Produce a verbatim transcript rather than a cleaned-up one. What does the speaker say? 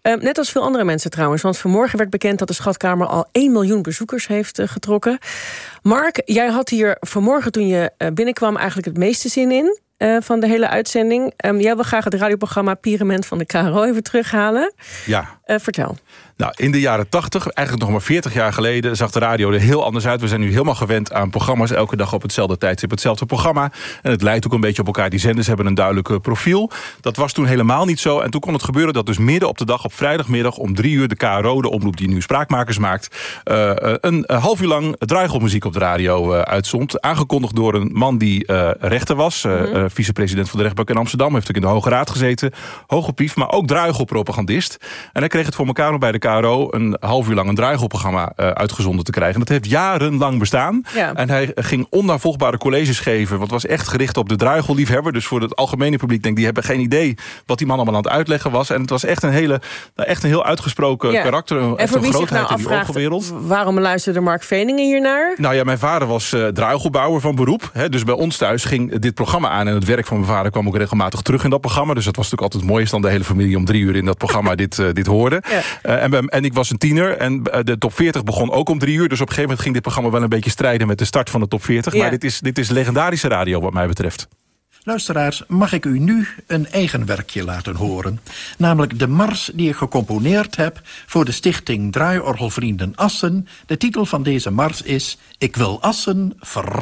Uh, net als veel andere mensen trouwens. Want vanmorgen werd bekend dat de Schatkamer al één miljoen bezoekers heeft uh, getrokken. Mark, jij had hier vanmorgen toen je uh, binnenkwam eigenlijk het meeste zin in. Uh, van de hele uitzending. Um, jij wil graag het radioprogramma Pyramid van de K R O even terughalen. Ja. Uh, vertel. Nou, in de jaren tachtig, eigenlijk nog maar veertig jaar geleden, zag de radio er heel anders uit. We zijn nu helemaal gewend aan programma's. Elke dag op hetzelfde tijdstip hetzelfde programma. En het lijkt ook een beetje op elkaar. Die zenders hebben een duidelijk profiel. Dat was toen helemaal niet zo. En toen kon het gebeuren dat dus midden op de dag, op vrijdagmiddag om drie uur de K R O, de omroep die nu Spraakmakers maakt, uh, een uh, half uur lang draaigelmuziek op de radio uh, uitzond. Aangekondigd door een man die uh, rechter was. Uh, mm-hmm. uh, vicepresident van de rechtbank in Amsterdam. Heeft ook in de Hoge Raad gezeten. Hooggepief, maar ook draaigelpropagandist. En hij kreeg het voor elkaar om bij de K R O een half uur lang een draaigelprogramma uh, uitgezonden te krijgen. Dat heeft jarenlang bestaan. Ja. En hij ging onnavolgbare colleges geven. Want het was echt gericht op de draaigelliefhebber. Dus voor het algemene publiek, denk die hebben geen idee wat die man allemaal aan het uitleggen was. En het was echt een hele, echt een heel uitgesproken ja. karakter. Een, en voor een wie grootheid zich nou in die orgelwereld. Waarom luisterde Mark Veningen hiernaar? Nou ja, mijn vader was uh, draaigelbouwer van beroep. Hè, dus bij ons thuis ging dit programma aan. En het werk van mijn vader kwam ook regelmatig terug in dat programma. Dus dat was natuurlijk altijd het mooiste dan de hele familie om drie uur in dat programma dit, uh, dit hoorde. Ja. Uh, en, en ik was een tiener en de top veertig begon ook om drie uur. Dus op een gegeven moment ging dit programma wel een beetje strijden met de start van de top veertig. Ja. Maar dit is, dit is legendarische radio wat mij betreft. Luisteraars, mag ik u nu een eigen werkje laten horen. Namelijk de mars die ik gecomponeerd heb voor de stichting Draaiorgelvrienden Assen. De titel van deze mars is Ik wil Assen verrassen.